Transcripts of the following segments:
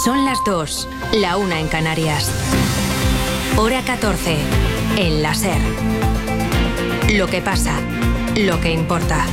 Son las 2, la 1 en Canarias. Hora 14, en la SER. Lo que pasa, lo que importa.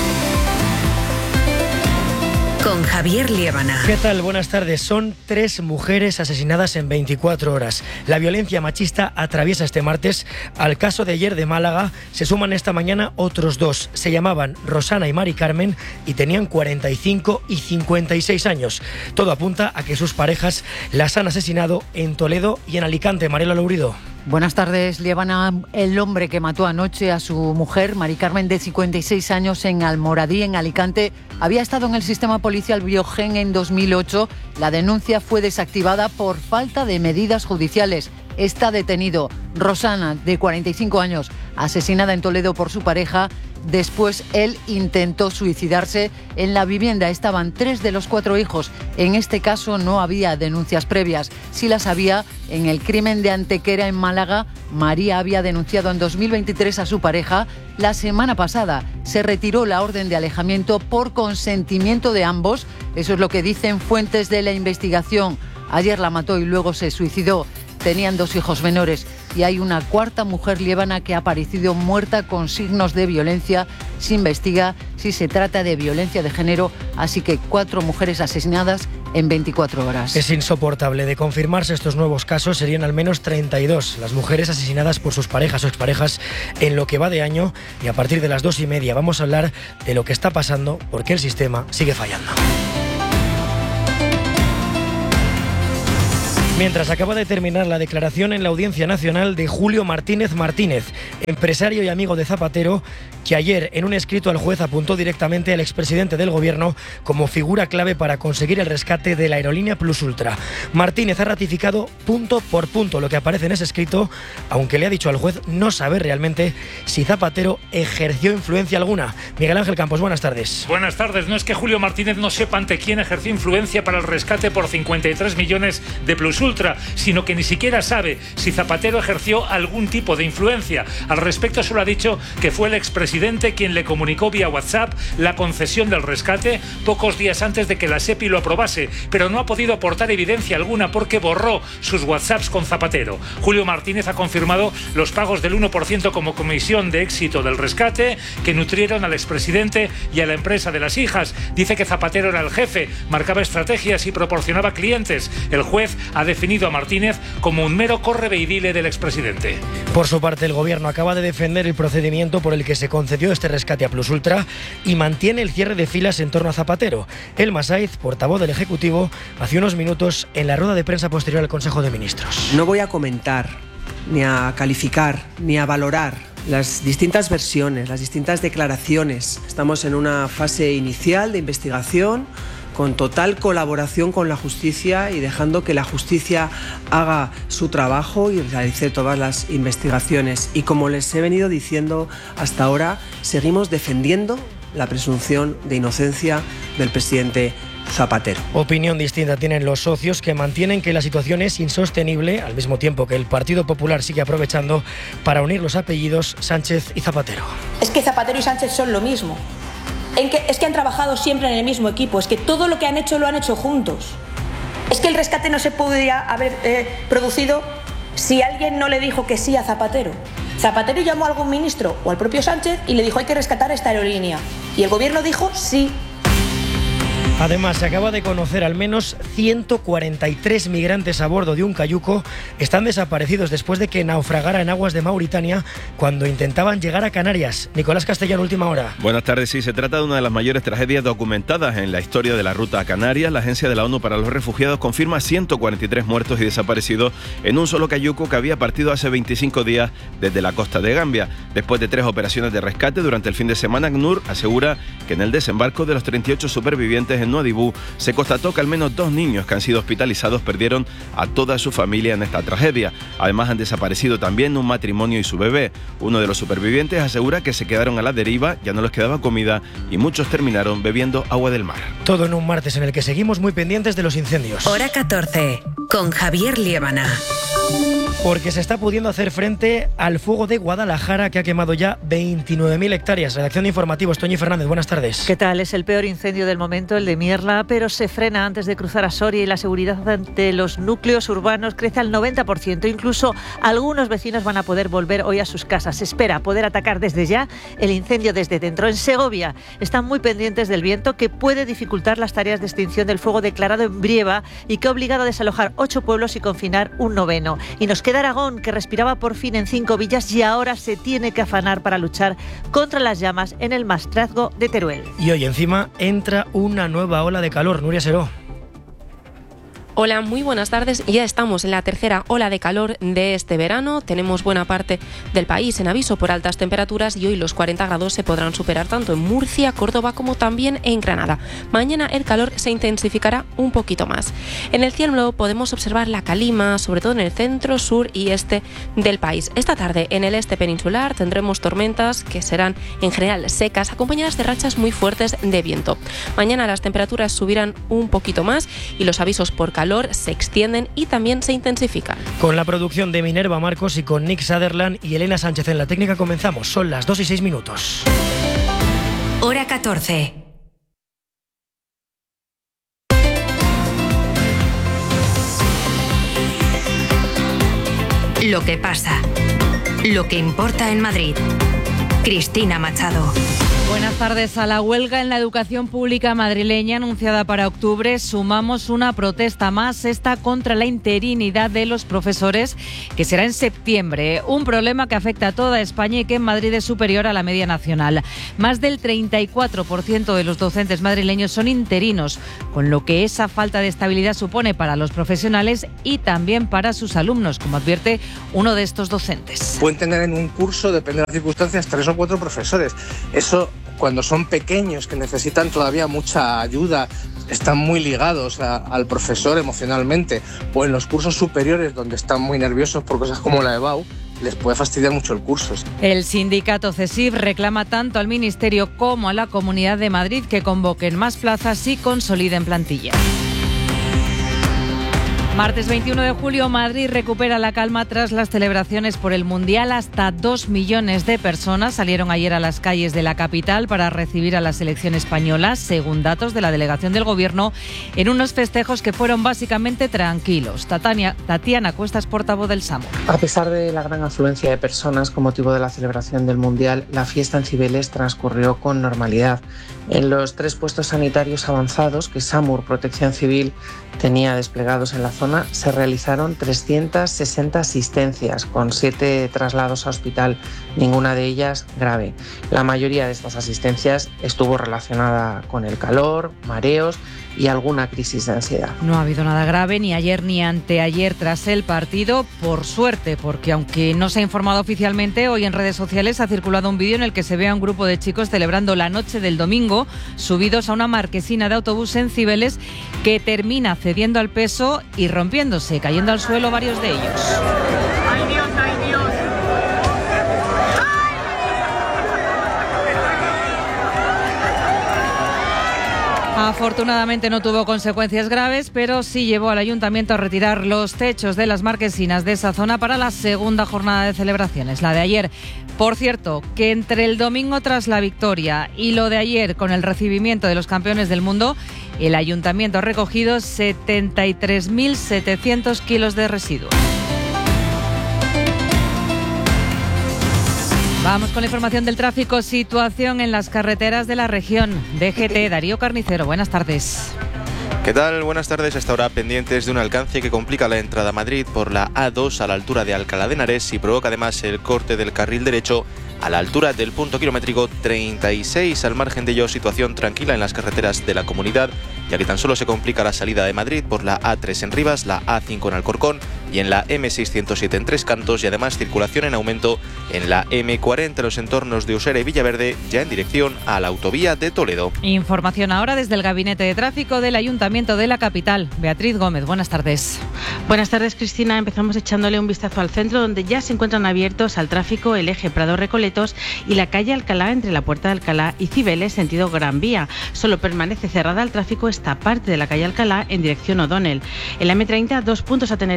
Con Javier Liébana. ¿Qué tal? Buenas tardes. Son 3 mujeres asesinadas en 24 horas. La violencia machista atraviesa este martes. Al caso de ayer de Málaga se suman esta mañana otros 2. Se llamaban Rosana y Mari Carmen y tenían 45 y 56 años. Todo apunta a que sus parejas las han asesinado en Toledo y en Alicante. Mariela Lourido. Buenas tardes, Liébana. El hombre que mató anoche a su mujer, Mari Carmen, de 56 años, en Almoradí, en Alicante, había estado en el sistema policial Biogen en 2008. La denuncia fue desactivada por falta de medidas judiciales. Está detenido. Rosana, de 45 años, asesinada en Toledo por su pareja. Después él intentó suicidarse. En la vivienda estaban 3 de los 4 hijos. En este caso no había denuncias previas. Sí las había en el crimen de Antequera, en Málaga. María había denunciado en 2023 a su pareja. La semana pasada se retiró la orden de alejamiento por consentimiento de ambos. Eso es lo que dicen fuentes de la investigación. Ayer la mató y luego se suicidó. Tenían 2 hijos menores y hay una 4ª mujer, Liébana, que ha aparecido muerta con signos de violencia. Se investiga si se trata de violencia de género, así que 4 mujeres asesinadas en 24 horas. Es insoportable. De confirmarse estos nuevos casos, serían al menos 32 las mujeres asesinadas por sus parejas o exparejas en lo que va de año, y a partir de las 2:30 vamos a hablar de lo que está pasando, porque el sistema sigue fallando. Mientras acaba de terminar la declaración en la Audiencia Nacional de Julio Martínez Martínez, empresario y amigo de Zapatero, que ayer en un escrito al juez apuntó directamente al expresidente del gobierno como figura clave para conseguir el rescate de la aerolínea Plus Ultra. Martínez ha ratificado punto por punto lo que aparece en ese escrito, aunque le ha dicho al juez no saber realmente si Zapatero ejerció influencia alguna. Miguel Ángel Campos, buenas tardes. Buenas tardes. No es que Julio Martínez no sepa ante quién ejerció influencia para el rescate por 53 millones de Plus Ultra, sino que ni siquiera sabe si Zapatero ejerció algún tipo de influencia. Al respecto solo ha dicho que fue el expresidente quien le comunicó vía WhatsApp la concesión del rescate pocos días antes de que la SEPI lo aprobase, pero no ha podido aportar evidencia alguna porque borró sus WhatsApps con Zapatero. Julio Martínez ha confirmado los pagos del 1% como comisión de éxito del rescate que nutrieron al expresidente y a la empresa de las hijas. Dice que Zapatero era el jefe, marcaba estrategias y proporcionaba clientes. El juez ha definido a Martínez como un mero correveidile del expresidente. Por su parte, el gobierno acaba de defender el procedimiento por el que se concedió este rescate a Plus Ultra y mantiene el cierre de filas en torno a Zapatero. Elma Saiz, portavoz del Ejecutivo, hace unos minutos en la rueda de prensa posterior al Consejo de Ministros. No voy a comentar, ni a calificar, ni a valorar las distintas versiones, las distintas declaraciones. Estamos en una fase inicial de investigación, con total colaboración con la justicia y dejando que la justicia haga su trabajo y realice todas las investigaciones. Y como les he venido diciendo hasta ahora, seguimos defendiendo la presunción de inocencia del presidente Zapatero. Opinión distinta tienen los socios, que mantienen que la situación es insostenible, al mismo tiempo que el Partido Popular sigue aprovechando para unir los apellidos Sánchez y Zapatero. Es que Zapatero y Sánchez son lo mismo. Es que han trabajado siempre en el mismo equipo, es que todo lo que han hecho lo han hecho juntos. Es que el rescate no se podría haber producido si alguien no le dijo que sí a Zapatero. Zapatero llamó a algún ministro o al propio Sánchez y le dijo hay que rescatar esta aerolínea. Y el gobierno dijo sí. Además, se acaba de conocer al menos 143 migrantes a bordo de un cayuco están desaparecidos después de que naufragara en aguas de Mauritania cuando intentaban llegar a Canarias. Nicolás Castellano, última hora. Buenas tardes. Sí, se trata de una de las mayores tragedias documentadas en la historia de la ruta a Canarias. La Agencia de la ONU para los Refugiados confirma 143 muertos y desaparecidos en un solo cayuco que había partido hace 25 días desde la costa de Gambia. Después de 3 operaciones de rescate durante el fin de semana, ACNUR asegura que en el desembarco de los 38 supervivientes en Nuadhibou se constató que al menos 2 niños que han sido hospitalizados perdieron a toda su familia en esta tragedia. Además, han desaparecido también un matrimonio y su bebé. Uno de los supervivientes asegura que se quedaron a la deriva, ya no les quedaba comida y muchos terminaron bebiendo agua del mar. Todo en un martes en el que seguimos muy pendientes de los incendios. Hora 14, con Javier Liébana. Porque se está pudiendo hacer frente al fuego de Guadalajara, que ha quemado ya 29.000 hectáreas. Redacción de Informativos, Toñi Fernández, buenas tardes. ¿Qué tal? Es el peor incendio del momento, el de Mierla, pero se frena antes de cruzar a Soria y la seguridad ante los núcleos urbanos crece al 90%. Incluso algunos vecinos van a poder volver hoy a sus casas. Se espera poder atacar desde ya el incendio desde dentro. En Segovia están muy pendientes del viento, que puede dificultar las tareas de extinción del fuego declarado en Brieva y que ha obligado a desalojar 8 pueblos y confinar un 9º. Y nos queda Aragón, que respiraba por fin en 5 villas y ahora se tiene que afanar para luchar contra las llamas en el Maestrazgo de Teruel. Y hoy encima entra una nueva ola de calor. Nuria Seró. Hola, muy buenas tardes. Ya estamos en la tercera ola de calor de este verano. Tenemos buena parte del país en aviso por altas temperaturas y hoy los 40 grados se podrán superar tanto en Murcia, Córdoba como también en Granada. Mañana el calor se intensificará un poquito más. En el cielo podemos observar la calima, sobre todo en el centro, sur y este del país. Esta tarde en el este peninsular tendremos tormentas que serán en general secas, acompañadas de rachas muy fuertes de viento. Mañana las temperaturas subirán un poquito más y los avisos por calor se extienden y también se intensifican. Con la producción de Minerva Marcos y con Nick Sutherland y Elena Sánchez en la técnica comenzamos. Son las 2:06. Hora 14. Lo que pasa. Lo que importa en Madrid. Cristina Machado. Buenas tardes. A la huelga en la educación pública madrileña anunciada para octubre sumamos una protesta más, esta contra la interinidad de los profesores, que será en septiembre. Un problema que afecta a toda España y que en Madrid es superior a la media nacional. Más del 34% de los docentes madrileños son interinos, con lo que esa falta de estabilidad supone para los profesionales y también para sus alumnos, como advierte uno de estos docentes. Pueden tener en un curso, depende de las circunstancias, 3 o 4 profesores. Eso, cuando son pequeños, que necesitan todavía mucha ayuda, están muy ligados al profesor emocionalmente, o en los cursos superiores, donde están muy nerviosos por cosas como la EBAU, les puede fastidiar mucho el curso. El sindicato CESIF reclama tanto al Ministerio como a la Comunidad de Madrid que convoquen más plazas y consoliden plantilla. Martes 21 de julio, Madrid recupera la calma tras las celebraciones por el Mundial. Hasta 2 millones de personas salieron ayer a las calles de la capital para recibir a la selección española, según datos de la delegación del Gobierno, en unos festejos que fueron básicamente tranquilos. Tatiana Cuestas, portavoz del SAMUR. A pesar de la gran afluencia de personas con motivo de la celebración del Mundial, la fiesta en Cibeles transcurrió con normalidad. En los 3 puestos sanitarios avanzados que SAMUR Protección Civil tenía desplegados en la zona, se realizaron 360 asistencias, con 7 traslados a hospital, ninguna de ellas grave. La mayoría de estas asistencias estuvo relacionada con el calor, mareos y alguna crisis de ansiedad. No ha habido nada grave ni ayer ni anteayer tras el partido, por suerte, porque aunque no se ha informado oficialmente, hoy en redes sociales ha circulado un vídeo en el que se ve a un grupo de chicos celebrando la noche del domingo, subidos a una marquesina de autobús en Cibeles, que termina cediendo al peso y rompiéndose, cayendo al suelo varios de ellos. ¡Ay Dios, ay Dios! Afortunadamente no tuvo consecuencias graves, pero sí llevó al ayuntamiento a retirar los techos de las marquesinas de esa zona para la segunda jornada de celebraciones, la de ayer. Por cierto, que entre el domingo tras la victoria y lo de ayer con el recibimiento de los campeones del mundo, el ayuntamiento ha recogido 73.700 kilos de residuos. Vamos con la información del tráfico. Situación en las carreteras de la región. DGT, Darío Carnicero, buenas tardes. ¿Qué tal? Buenas tardes. Hasta ahora pendientes de un alcance que complica la entrada a Madrid por la A2 a la altura de Alcalá de Henares y provoca además el corte del carril derecho a la altura del punto kilométrico 36. Al margen de ello, situación tranquila en las carreteras de la comunidad, ya que tan solo se complica la salida de Madrid por la A3 en Rivas, la A5 en Alcorcón y en la M607 en Tres Cantos, y además circulación en aumento en la M40 en los entornos de Usera y Villaverde, ya en dirección a la autovía de Toledo. Información ahora desde el Gabinete de Tráfico del Ayuntamiento de la capital. Beatriz Gómez, buenas tardes. Buenas tardes, Cristina. Empezamos echándole un vistazo al centro, donde ya se encuentran abiertos al tráfico el eje Prado-Recoletos y la calle Alcalá entre la Puerta de Alcalá y Cibeles, sentido Gran Vía. Solo permanece cerrada al tráfico esta parte de la calle Alcalá en dirección O'Donnell. En la M30, 2 puntos a tener en cuenta.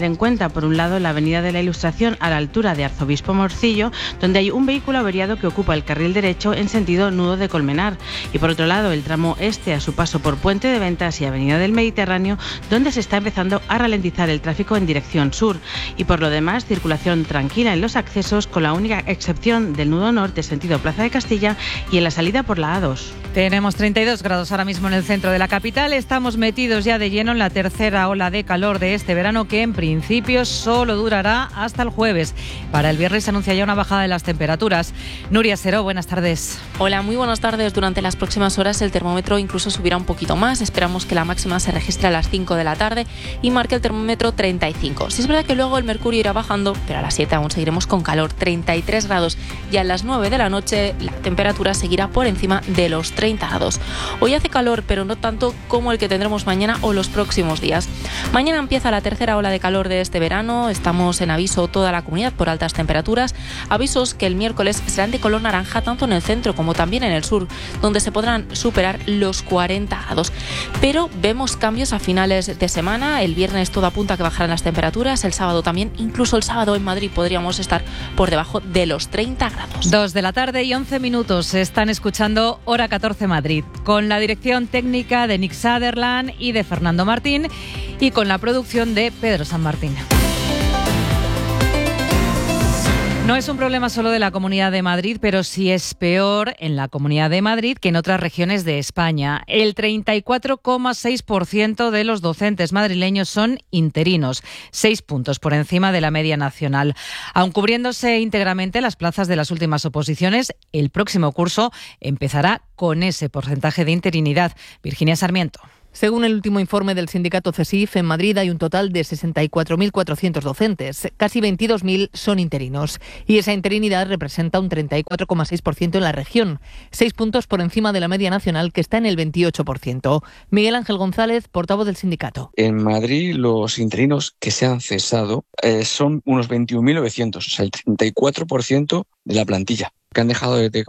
encuentra por un lado la Avenida de la Ilustración a la altura de Arzobispo Morcillo, donde hay un vehículo averiado que ocupa el carril derecho en sentido Nudo de Colmenar, y por otro lado el tramo este a su paso por Puente de Ventas y Avenida del Mediterráneo, donde se está empezando a ralentizar el tráfico en dirección sur, y por lo demás circulación tranquila en los accesos, con la única excepción del nudo norte sentido Plaza de Castilla y en la salida por la A2. Tenemos 32 grados ahora mismo en el centro de la capital. Estamos metidos ya de lleno en la tercera ola de calor de este verano, que en principio solo durará hasta el jueves. Para el viernes se anuncia ya una bajada de las temperaturas. Nuria Seró, buenas tardes. Hola, muy buenas tardes. Durante las próximas horas el termómetro incluso subirá un poquito más. Esperamos que la máxima se registre a las 5 de la tarde y marque el termómetro 35. Sí es verdad que luego el mercurio irá bajando, pero a las 7 aún seguiremos con calor, 33 grados. Y a las 9 de la noche la temperatura seguirá por encima de los 30 grados. Hoy hace calor, pero no tanto como el que tendremos mañana o los próximos días. Mañana empieza la tercera ola de calor de este verano. Estamos en aviso toda la comunidad por altas temperaturas. Avisos que el miércoles serán de color naranja tanto en el centro como también en el sur, donde se podrán superar los 40 grados. Pero vemos cambios a finales de semana. El viernes todo apunta a que bajarán las temperaturas. El sábado también. Incluso el sábado en Madrid podríamos estar por debajo de los 30 grados. 2 de la tarde y 11 minutos. Están escuchando Hora 14 Madrid, con la dirección técnica de Nick Sutherland y de Fernando Martín, y con la producción de Pedro San Martín. No es un problema solo de la Comunidad de Madrid, pero sí es peor en la Comunidad de Madrid que en otras regiones de España. El 34,6% de los docentes madrileños son interinos, 6 puntos por encima de la media nacional. Aun cubriéndose íntegramente las plazas de las últimas oposiciones, el próximo curso empezará con ese porcentaje de interinidad. Virginia Sarmiento. Según el último informe del sindicato CESIF, en Madrid hay un total de 64.400 docentes. Casi 22.000 son interinos. Y esa interinidad representa un 34,6% en la región, 6 puntos por encima de la media nacional, que está en el 28%. Miguel Ángel González, portavoz del sindicato. En Madrid los interinos que se han cesado son unos 21.900, o sea, el 34% de la plantilla, que han dejado de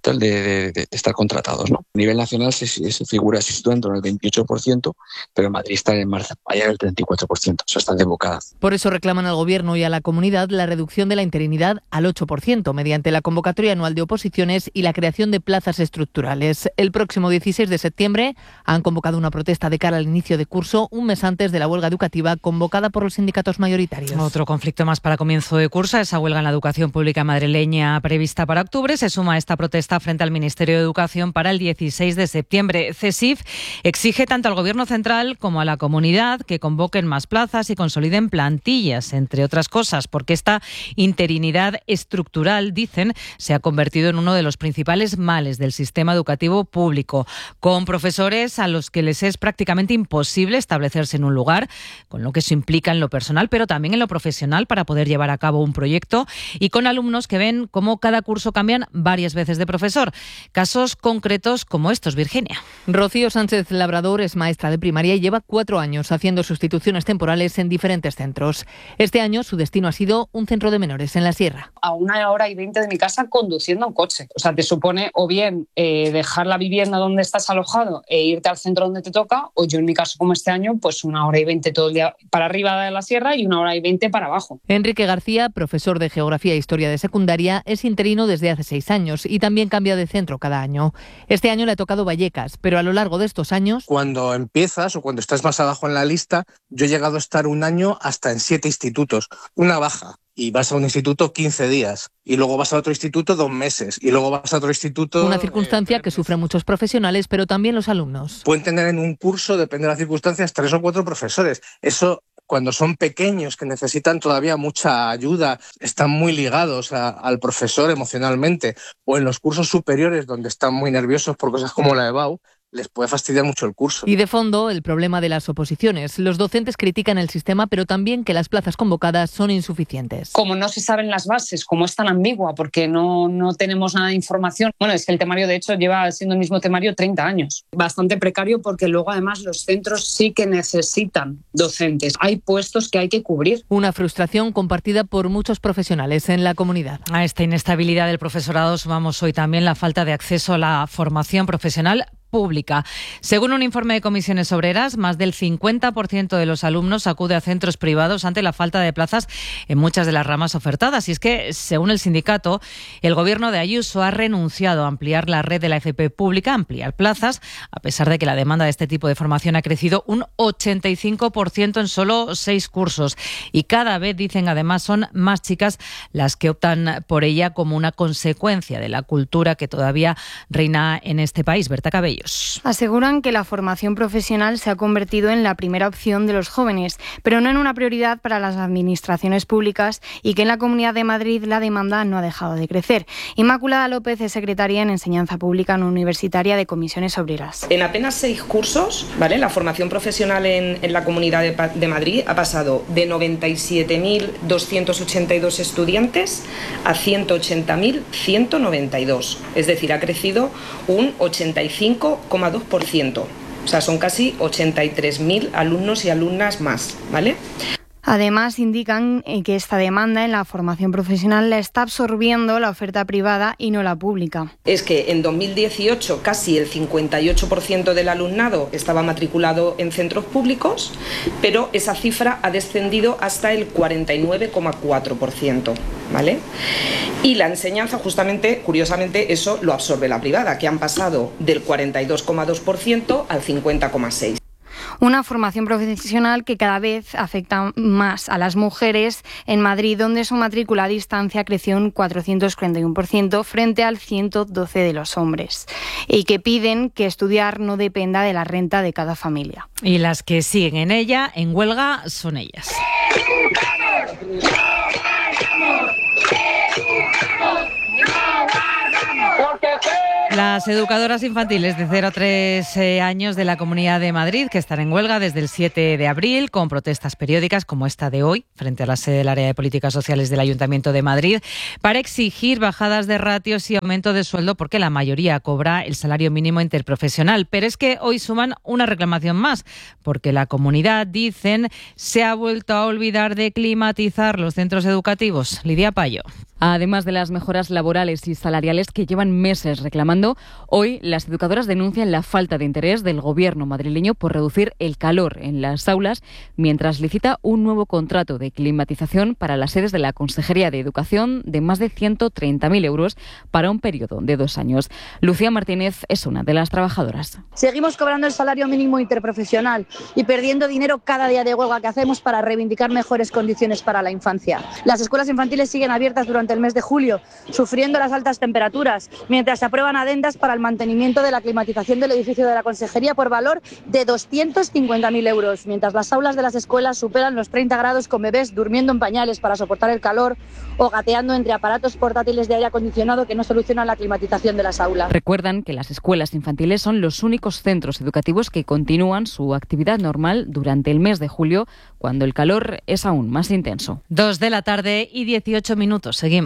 estar contratados, ¿no? A nivel nacional se figura, se sitúa en torno al 28%, pero en Madrid está en marzo, allá del 34%, o sea, están desbocadas. Por eso reclaman al Gobierno y a la comunidad la reducción de la interinidad al 8%, mediante la convocatoria anual de oposiciones y la creación de plazas estructurales. El próximo 16 de septiembre han convocado una protesta de cara al inicio de curso, un mes antes de la huelga educativa convocada por los sindicatos mayoritarios. Otro conflicto más para comienzo de curso, esa huelga en la educación pública madrileña prevista para octubre. Se suma a esta protesta frente al Ministerio de Educación para el 16 de septiembre. CESIF exige tanto al Gobierno central como a la comunidad que convoquen más plazas y consoliden plantillas, entre otras cosas, porque esta interinidad estructural, dicen, se ha convertido en uno de los principales males del sistema educativo público, con profesores a los que les es prácticamente imposible establecerse en un lugar, con lo que eso implica en lo personal, pero también en lo profesional, para poder llevar a cabo un proyecto, y con alumnos que ven cómo cada curso cambian varias veces de profesor. Casos concretos como estos, Virginia. Rocío Sánchez Labrador es maestra de primaria y lleva 4 años haciendo sustituciones temporales en diferentes centros. Este año su destino ha sido un centro de menores en la Sierra. A 1 hora y 20 de mi casa conduciendo un coche. O sea, te supone o bien dejar la vivienda donde estás alojado e irte al centro donde te toca, o yo en mi caso como este año, pues 1 hora y 20 todo el día para arriba de la Sierra y 1 hora y 20 para abajo. Enrique García, profesor de Geografía e Historia de secundaria, es interino desde hace 6 años y también cambia de centro cada año. Este año le ha tocado Vallecas, pero a lo largo de estos años... Cuando empiezas o cuando estás más abajo en la lista, yo he llegado a estar 1 año hasta en 7 institutos, una baja. Y vas a un instituto 15 días, y luego vas a otro instituto 2 meses, y luego vas a otro instituto... Una circunstancia que sufren muchos profesionales, pero también los alumnos. Pueden tener en un curso, depende de las circunstancias, 3 o 4 profesores. Eso, cuando son pequeños, que necesitan todavía mucha ayuda, están muy ligados al profesor emocionalmente, o en los cursos superiores, donde están muy nerviosos por cosas como la EBAU, les puede fastidiar mucho el curso. Y de fondo, el problema de las oposiciones. Los docentes critican el sistema, pero también que las plazas convocadas son insuficientes. Como no se saben las bases, como es tan ambigua, porque no tenemos nada de información. Bueno, es que el temario, de hecho, lleva siendo el mismo temario 30 años. Bastante precario, porque luego, además, los centros sí que necesitan docentes. Hay puestos que hay que cubrir. Una frustración compartida por muchos profesionales en la comunidad. A esta inestabilidad del profesorado sumamos hoy también la falta de acceso a la formación profesional pública. Según un informe de Comisiones Obreras, más del 50% de los alumnos acude a centros privados ante la falta de plazas en muchas de las ramas ofertadas. Y es que, según el sindicato, el gobierno de Ayuso ha renunciado a ampliar la red de la FP pública, ampliar plazas, a pesar de que la demanda de este tipo de formación ha crecido un 85% en solo 6 cursos. Y cada vez, dicen además, son más chicas las que optan por ella como una consecuencia de la cultura que todavía reina en este país. Berta Cabellos. Aseguran que la formación profesional se ha convertido en la primera opción de los jóvenes, pero no en una prioridad para las administraciones públicas, y que en la Comunidad de Madrid la demanda no ha dejado de crecer. Inmaculada López es secretaria en Enseñanza Pública Universitaria de Comisiones Obreras. En apenas 6 cursos, ¿vale?, la formación profesional en la Comunidad de Madrid ha pasado de 97.282 estudiantes a 180.192. Es decir, ha crecido un 85,2%. O sea, son casi 83.000 alumnos y alumnas más, ¿vale? Además, indican que esta demanda en la formación profesional la está absorbiendo la oferta privada y no la pública. Es que en 2018 casi el 58% del alumnado estaba matriculado en centros públicos, pero esa cifra ha descendido hasta el 49,4%, ¿vale? Y la enseñanza, justamente, curiosamente, eso lo absorbe la privada, que han pasado del 42,2% al 50,6%. Una formación profesional que cada vez afecta más a las mujeres en Madrid, donde su matrícula a distancia creció un 441% frente al 112% de los hombres, y que piden que estudiar no dependa de la renta de cada familia. Y las que siguen en ella, en huelga, son ellas. Las educadoras infantiles de 0 a 3 años de la Comunidad de Madrid, que están en huelga desde el 7 de abril, con protestas periódicas como esta de hoy, frente a la sede del Área de Políticas Sociales del Ayuntamiento de Madrid, para exigir bajadas de ratios y aumento de sueldo, porque la mayoría cobra el salario mínimo interprofesional. Pero es que hoy suman una reclamación más, porque la comunidad, dicen, se ha vuelto a olvidar de climatizar los centros educativos. Lidia Payo. Además de las mejoras laborales y salariales que llevan meses reclamando, hoy las educadoras denuncian la falta de interés del gobierno madrileño por reducir el calor en las aulas, mientras licita un nuevo contrato de climatización para las sedes de la Consejería de Educación de más de 130.000 euros para un periodo de 2 años. Lucía Martínez es una de las trabajadoras. Seguimos cobrando el salario mínimo interprofesional y perdiendo dinero cada día de huelga que hacemos para reivindicar mejores condiciones para la infancia. Las escuelas infantiles siguen abiertas durante el mes de julio, sufriendo las altas temperaturas, mientras se aprueban adendas para el mantenimiento de la climatización del edificio de la Consejería por valor de 250.000 euros, mientras las aulas de las escuelas superan los 30 grados con bebés durmiendo en pañales para soportar el calor o gateando entre aparatos portátiles de aire acondicionado que no solucionan la climatización de las aulas. Recuerdan que las escuelas infantiles son los únicos centros educativos que continúan su actividad normal durante el mes de julio, cuando el calor es aún más intenso. 2 de la tarde y 18 minutos. Seguimos.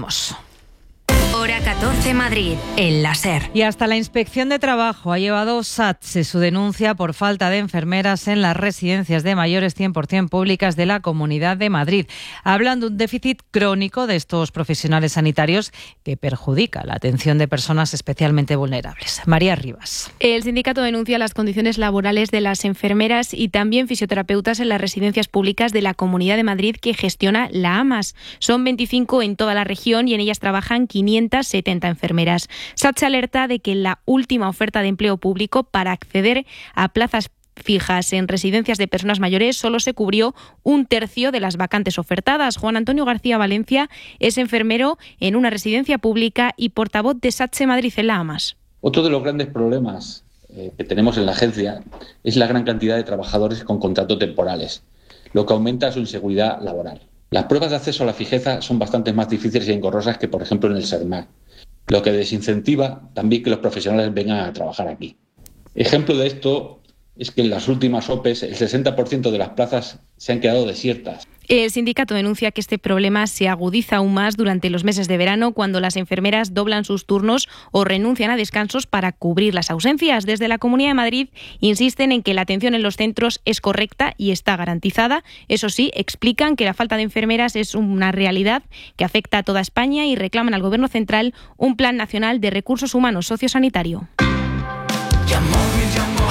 Hora 14 Madrid, en la SER. Y hasta la Inspección de Trabajo ha llevado SATSE su denuncia por falta de enfermeras en las residencias de mayores 100% públicas de la Comunidad de Madrid. Hablan de un déficit crónico de estos profesionales sanitarios que perjudica la atención de personas especialmente vulnerables. María Rivas. El sindicato denuncia las condiciones laborales de las enfermeras y también fisioterapeutas en las residencias públicas de la Comunidad de Madrid que gestiona la AMAS. Son 25 en toda la región y en ellas trabajan 570 enfermeras. SATSE alerta de que en la última oferta de empleo público para acceder a plazas fijas en residencias de personas mayores solo se cubrió 1/3 de las vacantes ofertadas. Juan Antonio García Valencia es enfermero en una residencia pública y portavoz de SATSE Madrid en la AMAS. Otro de los grandes problemas que tenemos en la agencia es la gran cantidad de trabajadores con contratos temporales, lo que aumenta su inseguridad laboral. Las pruebas de acceso a la fijeza son bastante más difíciles y engorrosas que, por ejemplo, en el SERMAC, lo que desincentiva también que los profesionales vengan a trabajar aquí. Ejemplo de esto es que en las últimas OPEs el 60% de las plazas se han quedado desiertas. El sindicato denuncia que este problema se agudiza aún más durante los meses de verano, cuando las enfermeras doblan sus turnos o renuncian a descansos para cubrir las ausencias. Desde la Comunidad de Madrid insisten en que la atención en los centros es correcta y está garantizada. Eso sí, explican que la falta de enfermeras es una realidad que afecta a toda España y reclaman al Gobierno central un plan nacional de recursos humanos sociosanitario. Llamó mi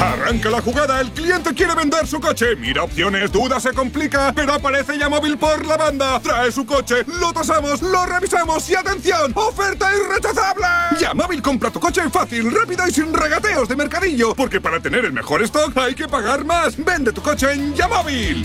Arranca la jugada, el cliente quiere vender su coche. Mira opciones, duda, se complica, pero aparece Yamóvil por la banda. Trae su coche, lo tasamos, lo revisamos y ¡atención! ¡Oferta irrechazable! Yamóvil compra tu coche fácil, rápido y sin regateos de mercadillo. Porque para tener el mejor stock hay que pagar más. Vende tu coche en Yamóvil.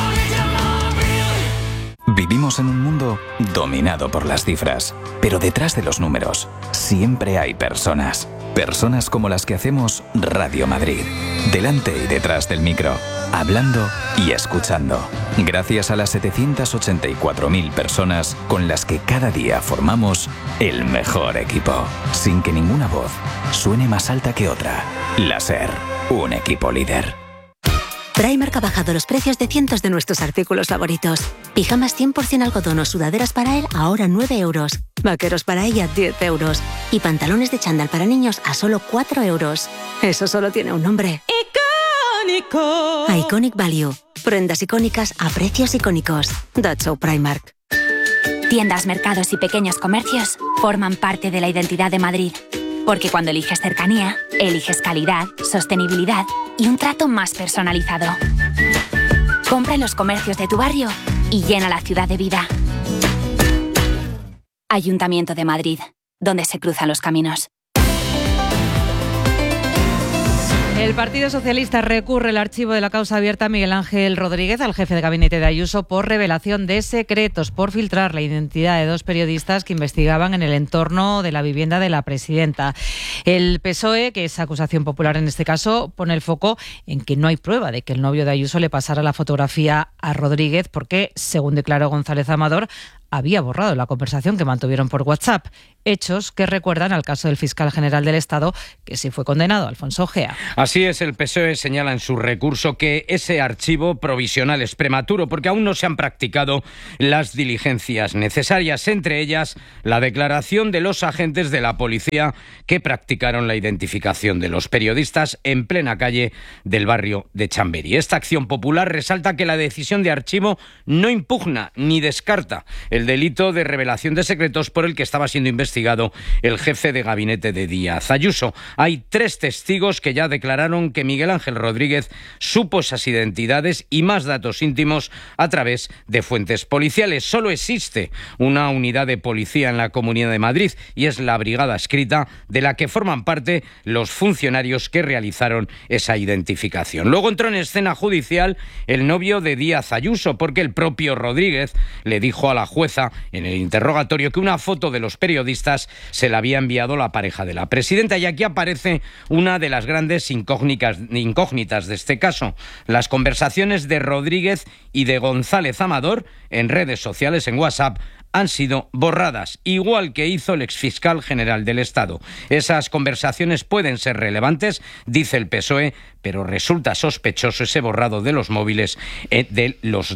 Vivimos en un mundo dominado por las cifras, pero detrás de los números siempre hay personas. Personas como las que hacemos Radio Madrid, delante y detrás del micro, hablando y escuchando. Gracias a las 784.000 personas con las que cada día formamos el mejor equipo, sin que ninguna voz suene más alta que otra. La SER, un equipo líder. Primark ha bajado los precios de cientos de nuestros artículos favoritos. Pijamas 100% algodón o sudaderas para él ahora 9 euros. Vaqueros para ella 10 euros. Y pantalones de chándal para niños a solo 4 euros. Eso solo tiene un nombre. ¡Icónico! Iconic Value. Prendas icónicas a precios icónicos. That's so Primark. Tiendas, mercados y pequeños comercios forman parte de la identidad de Madrid. Porque cuando eliges cercanía, eliges calidad, sostenibilidad y un trato más personalizado. Compra en los comercios de tu barrio y llena la ciudad de vida. Ayuntamiento de Madrid, donde se cruzan los caminos. El Partido Socialista recurre el archivo de la causa abierta a Miguel Ángel Rodríguez, al jefe de gabinete de Ayuso, por revelación de secretos, por filtrar la identidad de 2 periodistas que investigaban en el entorno de la vivienda de la presidenta. El PSOE, que es acusación popular en este caso, pone el foco en que no hay prueba de que el novio de Ayuso le pasara la fotografía a Rodríguez porque, según declaró González Amador, había borrado la conversación que mantuvieron por WhatsApp. Hechos que recuerdan al caso del fiscal general del Estado, que sí fue condenado, Alfonso Ojea. Así es, el PSOE señala en su recurso que ese archivo provisional es prematuro porque aún no se han practicado las diligencias necesarias, entre ellas la declaración de los agentes de la policía que practicaron la identificación de los periodistas en plena calle del barrio de Chamberí. Esta acción popular resalta que la decisión de archivo no impugna ni descarta el delito de revelación de secretos por el que estaba siendo investigado el jefe de gabinete de Díaz Ayuso. Hay 3 testigos que ya declararon que Miguel Ángel Rodríguez supo esas identidades y más datos íntimos a través de fuentes policiales. Solo existe una unidad de policía en la Comunidad de Madrid y es la Brigada Escrita, de la que forman parte los funcionarios que realizaron esa identificación. Luego entró en escena judicial el novio de Díaz Ayuso, porque el propio Rodríguez le dijo a la jueza en el interrogatorio que una foto de los periodistas se la había enviado la pareja de la presidenta. Y aquí aparece una de las grandes incógnitas de este caso: las conversaciones de Rodríguez y de González Amador en redes sociales, en WhatsApp, han sido borradas, igual que hizo el exfiscal general del Estado. Esas conversaciones pueden ser relevantes, dice el PSOE, pero resulta sospechoso ese borrado de los móviles de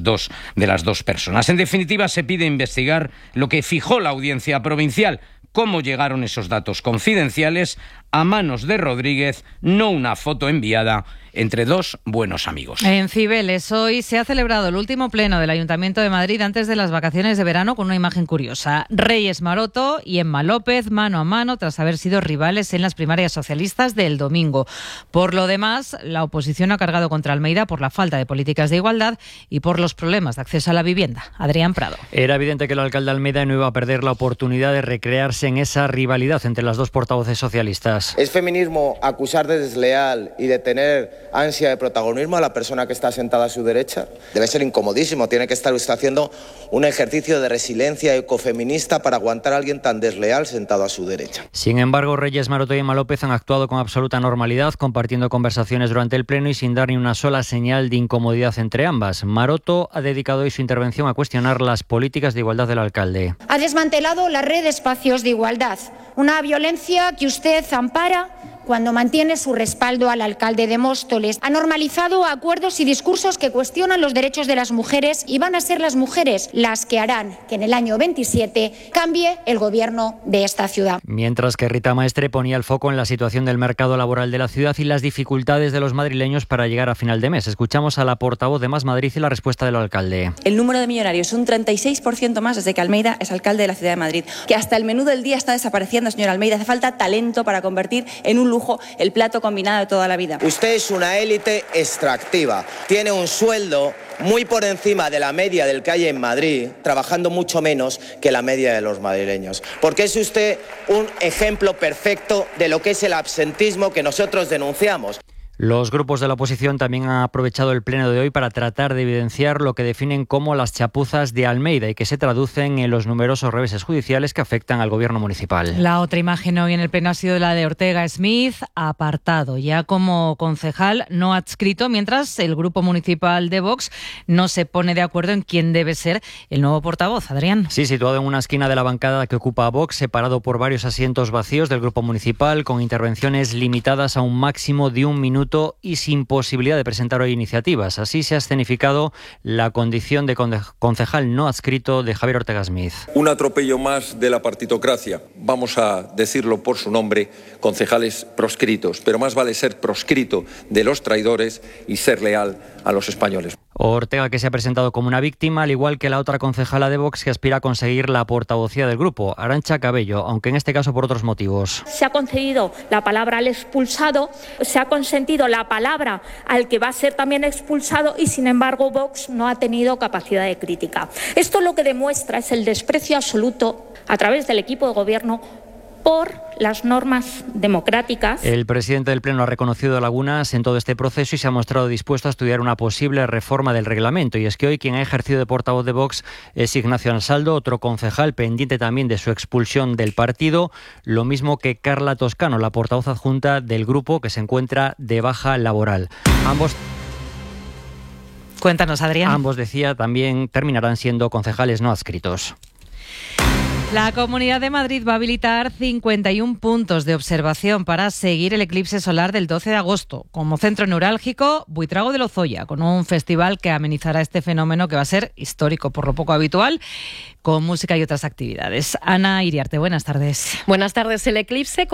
las dos personas. En definitiva, se pide investigar lo que fijó la Audiencia Provincial: cómo llegaron esos datos confidenciales a manos de Rodríguez, no una foto enviada entre 2 buenos amigos. En Cibeles hoy se ha celebrado el último pleno del Ayuntamiento de Madrid antes de las vacaciones de verano, con una imagen curiosa: Reyes Maroto y Emma López mano a mano tras haber sido rivales en las primarias socialistas del domingo. Por lo demás, la oposición ha cargado contra Almeida por la falta de políticas de igualdad y por los problemas de acceso a la vivienda. Adrián Prado. Era evidente que el alcalde Almeida no iba a perder la oportunidad de recrearse en esa rivalidad entre las 2 portavoces socialistas. ¿Es feminismo acusar de desleal y de tener ansia de protagonismo a la persona que está sentada a su derecha? Debe ser incomodísimo. Tiene que estar usted haciendo un ejercicio de resiliencia ecofeminista para aguantar a alguien tan desleal sentado a su derecha. Sin embargo, Reyes Maroto y Emma López han actuado con absoluta normalidad, compartiendo conversaciones durante el pleno y sin dar ni una sola señal de incomodidad entre ambas. Maroto ha dedicado hoy su intervención a cuestionar las políticas de igualdad del alcalde. Ha desmantelado la red de espacios de igualdad, una violencia que usted ampara cuando mantiene su respaldo al alcalde de Móstoles. Ha normalizado acuerdos y discursos que cuestionan los derechos de las mujeres, y van a ser las mujeres las que harán que en el año 27 cambie el gobierno de esta ciudad. Mientras que Rita Maestre ponía el foco en la situación del mercado laboral de la ciudad y las dificultades de los madrileños para llegar a final de mes. Escuchamos a la portavoz de Más Madrid y la respuesta del alcalde. El número de millonarios es un 36% más desde que Almeida es alcalde de la ciudad de Madrid. Que hasta el menú del día está desapareciendo, señor Almeida. Hace falta talento para convertir en un lujo el plato combinado de toda la vida. Usted es una élite extractiva. Tiene un sueldo muy por encima de la media del que hay en Madrid, trabajando mucho menos que la media de los madrileños. Porque es usted un ejemplo perfecto de lo que es el absentismo que nosotros denunciamos. Los grupos de la oposición también han aprovechado el pleno de hoy para tratar de evidenciar lo que definen como las chapuzas de Almeida y que se traducen en los numerosos reveses judiciales que afectan al gobierno municipal. La otra imagen hoy en el pleno ha sido la de Ortega Smith, apartado ya como concejal no adscrito, mientras el grupo municipal de Vox no se pone de acuerdo en quién debe ser el nuevo portavoz. Adrián. Sí, situado en una esquina de la bancada que ocupa Vox, separado por varios asientos vacíos del grupo municipal, con intervenciones limitadas a un máximo de 1 minuto y sin posibilidad de presentar hoy iniciativas. Así se ha escenificado la condición de concejal no adscrito de Javier Ortega Smith. Un atropello más de la partitocracia. Vamos a decirlo por su nombre, concejales proscritos. Pero más vale ser proscrito de los traidores y ser leal a los españoles. Ortega, que se ha presentado como una víctima, al igual que la otra concejala de Vox que aspira a conseguir la portavocía del grupo, Arantxa Cabello, aunque en este caso por otros motivos. Se ha concedido la palabra al expulsado, se ha consentido la palabra al que va a ser también expulsado y, sin embargo, Vox no ha tenido capacidad de crítica. Esto lo que demuestra es el desprecio absoluto a través del equipo de gobierno por las normas democráticas. El presidente del Pleno ha reconocido lagunas en todo este proceso y se ha mostrado dispuesto a estudiar una posible reforma del reglamento. Y es que hoy quien ha ejercido de portavoz de Vox es Ignacio Ansaldo, otro concejal pendiente también de su expulsión del partido, lo mismo que Carla Toscano, la portavoz adjunta del grupo que se encuentra de baja laboral. Cuéntanos, Adrián. Ambos, decía, también terminarán siendo concejales no adscritos. La Comunidad de Madrid va a habilitar 51 puntos de observación para seguir el eclipse solar del 12 de agosto. Como centro neurálgico, Buitrago de Lozoya, con un festival que amenizará este fenómeno que va a ser histórico, por lo poco habitual, con música y otras actividades. Ana Iriarte, buenas tardes. Buenas tardes. El eclipse